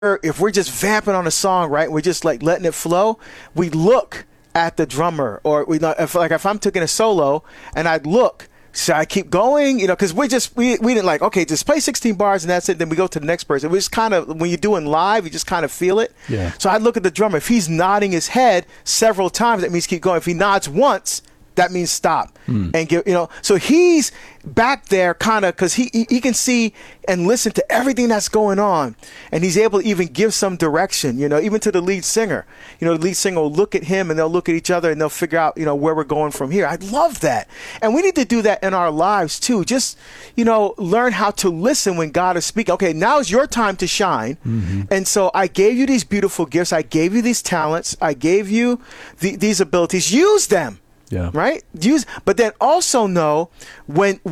if we're just vamping on a song, right, we're just like letting it flow, we look at the drummer, or if I'm taking a solo and I'd look, should I keep going? Because we didn't like, okay, just play 16 bars and that's it. Then we go to the next person. It was kind of, when you're doing live, you just kind of feel it. Yeah. So I look at the drummer. If he's nodding his head several times, that means keep going. If he nods once, that means stop and give, so he's back there kind of, because he can see and listen to everything that's going on, and he's able to even give some direction, even to the lead singer. The lead singer will look at him and they'll look at each other and they'll figure out, where we're going from here. I love that. And we need to do that in our lives too. Just, learn how to listen when God is speaking. Okay, now is your time to shine. Mm-hmm. And so I gave you these beautiful gifts. I gave you these talents. I gave you these abilities. Use them. Yeah. Right. But then also know when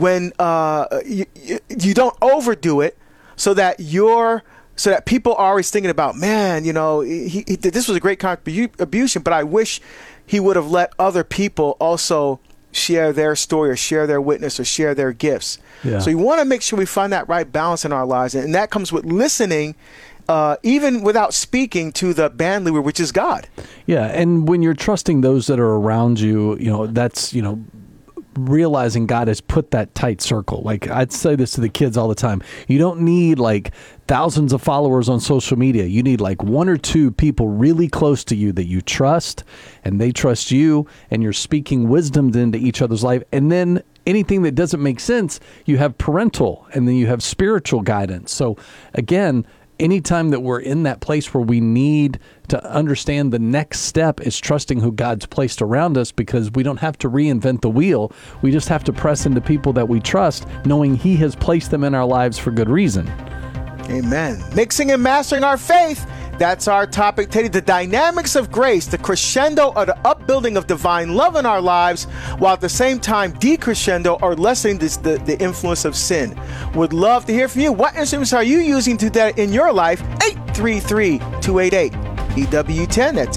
you don't overdo it, so that people are always thinking about, man, this was a great contribution, but I wish he would have let other people also share their story or share their witness or share their gifts. Yeah. So you want to make sure we find that right balance in our lives, and that comes with listening. Even without speaking to the band leader, which is God. Yeah, and when you're trusting those that are around you, that's, realizing God has put that tight circle. Like, I'd say this to the kids all the time. You don't need, like, thousands of followers on social media. You need, like, one or two people really close to you that you trust, and they trust you, and you're speaking wisdom into each other's life. And then anything that doesn't make sense, you have parental, and then you have spiritual guidance. So, again, anytime that we're in that place where we need to understand the next step is trusting who God's placed around us, because we don't have to reinvent the wheel. We just have to press into people that we trust, knowing He has placed them in our lives for good reason. Amen. Mixing and mastering our faith. That's our topic today. The dynamics of grace, the crescendo or the upbuilding of divine love in our lives, while at the same time decrescendo or lessening the influence of sin. Would love to hear from you. What instruments are you using to that in your life? 833-288. EW10, that's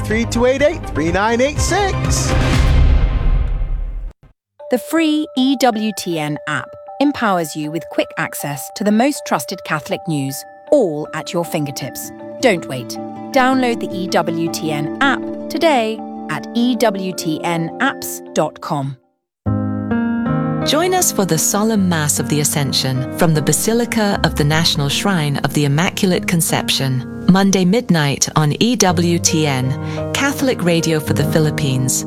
833-288-3986. The free EWTN app empowers you with quick access to the most trusted Catholic news, all at your fingertips. Don't wait. Download the EWTN app today at ewtnapps.com. Join us for the Solemn Mass of the Ascension from the Basilica of the National Shrine of the Immaculate Conception, Monday midnight on EWTN, Catholic Radio for the Philippines.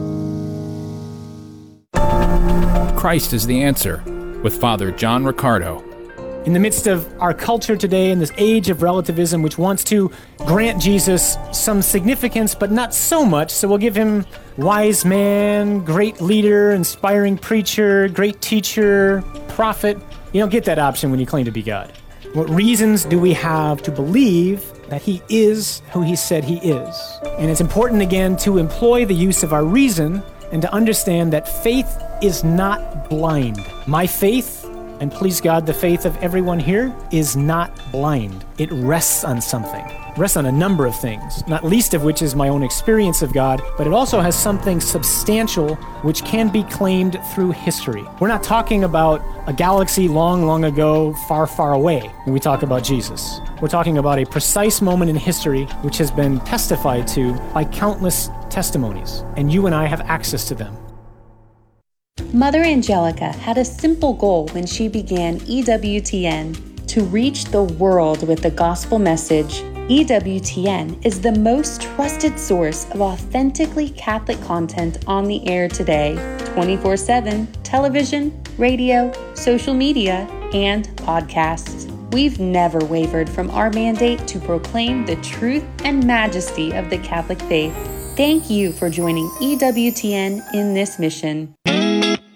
Christ is the Answer, with Father John Riccardo. In the midst of our culture today, in this age of relativism, which wants to grant Jesus some significance, but not so much, so we'll give him wise man, great leader, inspiring preacher, great teacher, prophet. You don't get that option when you claim to be God. What reasons do we have to believe that he is who he said he is? And it's important, again, to employ the use of our reason and to understand that faith is not blind. My faith, and please God, the faith of everyone here, is not blind. It rests on something. It rests on a number of things, not least of which is my own experience of God, but it also has something substantial which can be claimed through history. We're not talking about a galaxy long, long ago, far, far away when we talk about Jesus. We're talking about a precise moment in history which has been testified to by countless testimonies, and you and I have access to them. Mother Angelica had a simple goal when she began EWTN: to reach the world with the gospel message. EWTN is the most trusted source of authentically Catholic content on the air today, 24/7, television, radio, social media, and podcasts. We've never wavered from our mandate to proclaim the truth and majesty of the Catholic faith. Thank you for joining EWTN in this mission.